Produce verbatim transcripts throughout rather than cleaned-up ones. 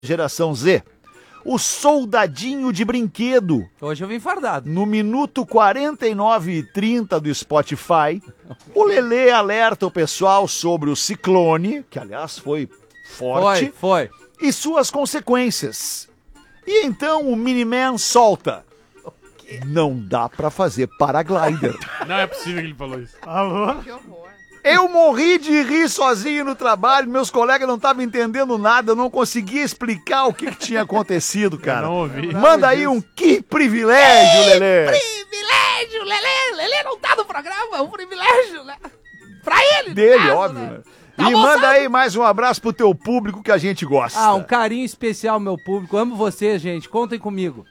Geração Z, o soldadinho de brinquedo. Hoje eu vim fardado. No minuto quarenta e nove e trinta do Spotify, o Lelê alerta o pessoal sobre o ciclone, que aliás foi forte, Foi, foi. e suas consequências. E então o Miniman solta: não dá pra fazer paraglider. Não é possível que ele falou isso. Alô? Que horror. Eu morri de rir sozinho no trabalho, meus colegas não estavam entendendo nada, eu não conseguia explicar o que, que tinha acontecido, cara. Eu não ouvi. Manda aí um que privilégio, Lelê. Privilégio, Lelê. Lelê não tá no programa, é um privilégio, né? Pra ele, no Dele, caso, óbvio, né? né? Tá E almoçando. manda aí mais um abraço pro teu público que a gente gosta. Ah, um carinho especial, meu público. Amo vocês, gente. Contem comigo.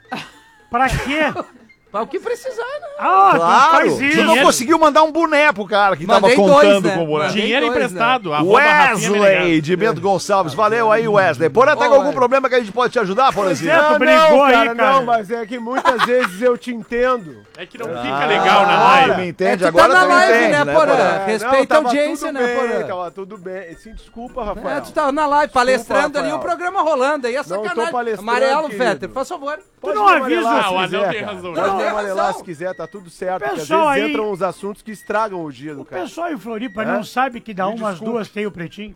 Pra quê? Para o que precisar, né? Ah, Claro, faz tu isso. não conseguiu mandar um boné pro cara que Mandei tava dois, contando né? com o boné. Mandei Dinheiro dois, emprestado. arroba Rafinha Wesley Menegaso. de Bento Gonçalves, valeu aí, Wesley. Porã, tá Ô, com algum Wesley. problema que a gente pode te ajudar, Porãzinho? é, tu Não, brigou não, aí, cara, cara. não, mas é que muitas vezes eu te entendo. É que não fica legal na Ah, live. me É, entende, tu tá agora na tu me live, entende, né, né, Porã? Porã? É, Respeita não, a tava audiência, tudo né, bem, Porã? Tava tudo bem. Sim, desculpa, Rafael. É, tu tá na live palestrando Desculpa, ali, o Rafael. programa rolando aí, é Não tô sacanagem. palestrando, Amarelo, querido. Fetter, faz favor. Pode não me avisa amarelar Ah, se o Anel quiser, tem cara. razão. Pode Não, me tem amarelar razão. se quiser, tá tudo certo. Porque às Pessoal vezes aí- entram uns assuntos que estragam o dia do O cara. pessoal em Floripa É? não sabe que dá Me umas desculpe. duas tem o pretinho?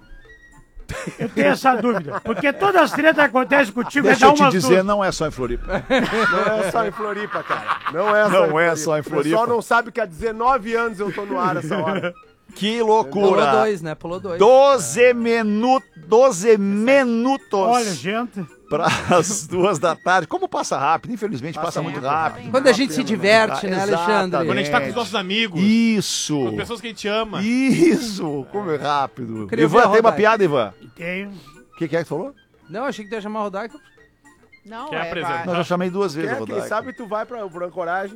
Eu tenho essa dúvida. Porque todas as tretas acontecem contigo, Deixa é eu dar te umas dizer, duas. não é só em Floripa. Não é só em Floripa, cara. Não é só, Não em, é Floripa. só em O pessoal Floripa. não sabe que há dezenove anos eu tô no ar essa hora. Que Pulou loucura. dois, né? Pulou dois. doze minutos, doze minutos Olha, gente. para as duas da tarde. Como passa rápido, infelizmente passa, Passa muito muito rápido. Quando a gente se diverte, né, Exatamente. Alexandre? Quando a gente tá com os nossos amigos, Isso. com as pessoas que a gente ama. Isso, como é rápido. Queria ver Ivan, a tem uma Rodaica. piada, Ivan? Tenho. O que, que é que tu falou? Não, achei que tu ia chamar o Rodaica. Não, Quer é, apresentar? vai. Não, já chamei duas vezes a Quer, quem Rodaica. sabe tu vai pra, pra Ancoragem.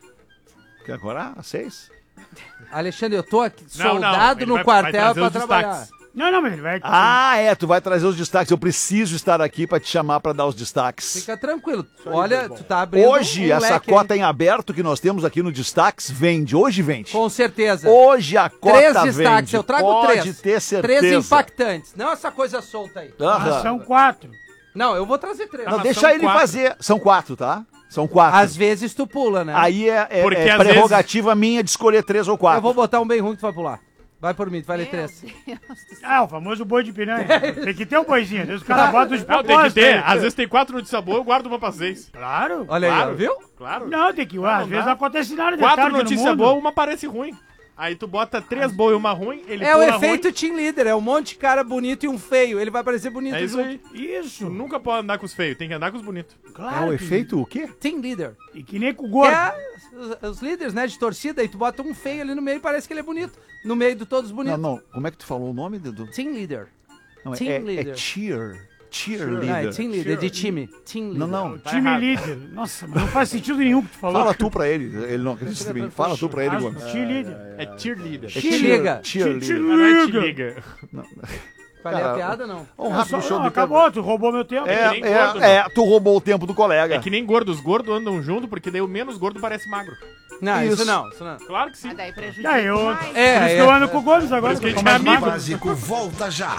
Quer agora? Às seis? Alexandre, eu tô aqui, Não, não, soldado ele no vai- vai quartel trazer pra os trabalhar. destaques. Não, não, mas ele vai... Ah, é, tu vai trazer os destaques. Eu preciso estar aqui pra te chamar pra dar os destaques. Fica tranquilo. Olha, tu tá abrindo Hoje, um essa leque cota aí. em aberto que nós temos aqui no Destaques vende. Hoje vende. Com certeza. Hoje a cota Três destaques, vende. eu trago Pode três. ter certeza. Três impactantes. Não essa coisa solta aí. Aham. Ah, são quatro. Não, eu vou trazer três. Não, mas deixa são ele quatro. fazer. São quatro, tá? São quatro. Às vezes tu pula, né? Aí é, é- Porque é às prerrogativa minha de escolher três ou quatro. Eu vou botar um bem ruim que tu vai pular. Vai por mim, tu vai ler Meu três. Deus do céu. Ah, o famoso boi de piranha. Tem que ter um boizinho. Às vezes os caras botam de Não, tem que propósito. ter. né? Às vezes tem quatro de sabor, eu guardo uma pra seis. Claro. Olha aí, Claro. ó, viu? Claro. Não, tem que... não Às vezes dá. não acontece nada de Quatro tarde no notícias mundo. boas, uma parece ruim. Aí tu bota três boas e uma ruim, ele É o pula efeito ruim. team leader, é um monte de cara bonito e um feio. Ele vai parecer bonito É isso junto. aí. Isso. Tu nunca pode andar com os feios, tem que andar com os bonitos. Claro. É o que- efeito o quê? Team leader. E que nem com o Que gordo. é os, os líderes, né, de torcida, e tu bota um feio ali no meio e parece que ele é bonito. No meio de todos Não, bonitos. não. Como é que tu falou o nome, Dudu? Team leader. Não, é, Team é, leader. é cheer. Não, é Cheerleader. team leader, de time. Team leader. Não, não. Tá Time errado. líder. Nossa, mas não faz sentido nenhum o que tu falou. Fala tu pra ele. Ele não acredita em mim. Fala tu pra ele, Gomes. Time líder. É cheerleader. É Te liga. Cheerleader. Mas não é te liga. Falei Cara, a piada, não? Um Só- rápido show não, de acabou, tu roubou meu tempo. É, que nem gordo, é, é, tu roubou o tempo do colega. É que nem gordo, os gordos andam junto, porque daí o menos gordo parece magro. Não, isso, Isso. não, isso não. Claro que sim. Mas daí prejudica Ah, eu... mais. Por isso É, que eu é. ando com o Gomes agora. Por isso que a eu gente tô é mais amigo. magro. Básico volta já.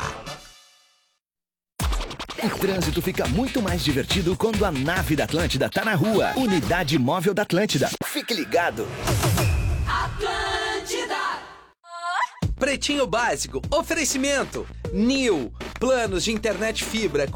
O trânsito fica muito mais divertido quando a nave da Atlântida tá na rua. Unidade Móvel da Atlântida. Fique ligado. Pretinho Básico, oferecimento. Nil, planos de internet fibra